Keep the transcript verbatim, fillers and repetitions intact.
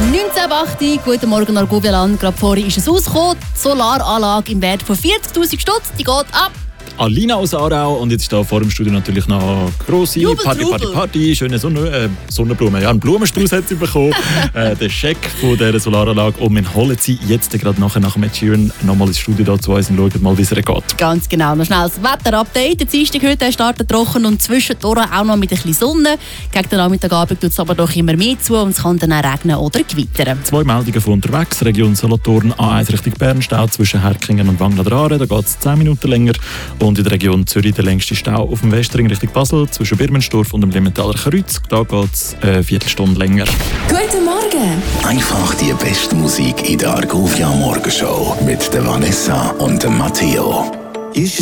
neunzehn Uhr acht, guten Morgen Argovialand. Gerade vorhin ist es rausgekommen. Die Solaranlage im Wert von vierzigtausend Stutz, die geht ab. Alina aus Aarau und jetzt da vor dem Studio natürlich noch grosse Jubel, Party, Party, Trubel. Party, schöne Sonne, äh, Sonnenblumen. Ja, einen Blumenstrauß hat sie bekommen, äh, den Scheck von dieser Solaranlage und wir holen sie jetzt gerade nachher nach Ed Sheeran nochmal ins Studio da zu uns und schauen mal, wie es ihr geht. Ganz genau, noch schnell das Wetter-Update. Der Dienstag heute startet trocken und zwischendurch auch noch mit ein bisschen Sonne. Gegen den Nachmittagabend tut es aber doch immer mehr zu und es kann dann auch regnen oder gewittern. Zwei Meldungen von unterwegs. Region Solothurn A eins Richtung Bernstau zwischen Herkingen und Wangler-Aare. Da geht es zehn Minuten länger. Und in der Region Zürich der längste Stau auf dem Westring Richtung Basel zwischen Birmenstorf und dem Limentaler Kreuz. Da geht es eine Viertelstunde länger. Guten Morgen! Einfach die beste Musik in der Argovia Morgenshow mit der Vanessa und dem Matteo.